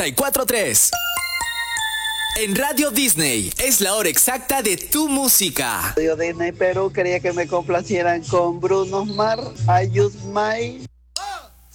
94.3. En Radio Disney es la hora exacta de tu música. Radio Disney Perú quería que me complacieran con Bruno Mars, I Use My.